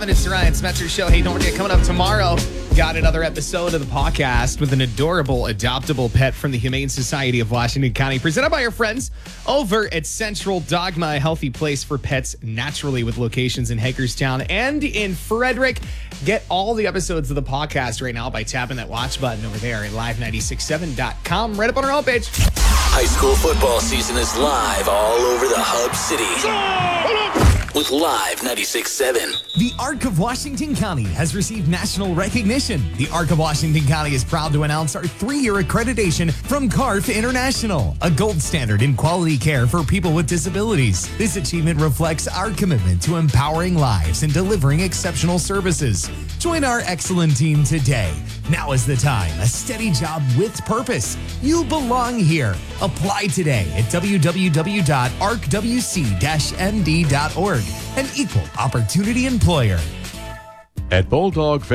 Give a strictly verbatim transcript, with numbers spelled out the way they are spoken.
It's the Ryan Smetzer Show. Hey, don't forget, coming up tomorrow, got another episode of the podcast with an adorable, adoptable pet from the Humane Society of Washington County, presented by our friends over at Central Dogma, a healthy place for pets naturally with locations in Hagerstown and in Frederick. Get all the episodes of the podcast right now by tapping that watch button over there at live nine six seven dot com, right up on our homepage. High school football season is live all over the Hub City with Live ninety-six point seven. The Arc of Washington County has received national recognition. The Arc of Washington County is proud to announce our three-year accreditation from C A R F International, a gold standard in quality care for people with disabilities. This achievement reflects our commitment to empowering lives and delivering exceptional services. Join our excellent team today. Now is the time. A steady job with purpose. You belong here. Apply today at w w w dot arc w c dash m d dot org. An equal opportunity employer. At Bulldog